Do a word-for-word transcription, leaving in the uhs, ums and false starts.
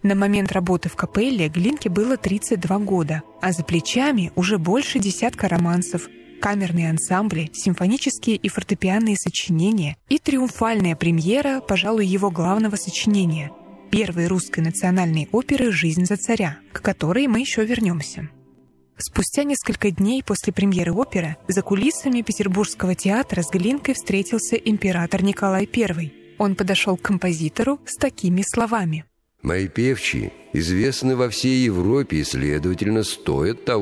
На момент работы в капелле Глинке было тридцать два года, а за плечами уже больше десятка романсов, камерные ансамбли, симфонические и фортепианные сочинения и триумфальная премьера, пожалуй, его главного сочинения — первой русской национальной оперы «Жизнь за царя», к которой мы еще вернемся. Спустя несколько дней после премьеры оперы за кулисами Петербургского театра с Глинкой встретился император Николай Первый. Он подошел к композитору с такими словами: «Мои певчие известны во всей Европе и, следовательно, стоят того,